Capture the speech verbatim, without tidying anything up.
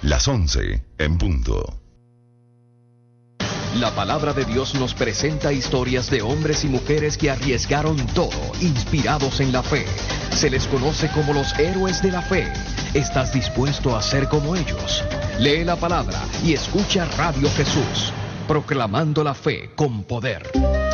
Las once en punto. La palabra de Dios nos presenta historias de hombres y mujeres que arriesgaron todo, inspirados en la fe. Se les conoce como los héroes de la fe. ¿Estás dispuesto a ser como ellos? Lee la palabra y escucha Radio Jesús, proclamando la fe con poder.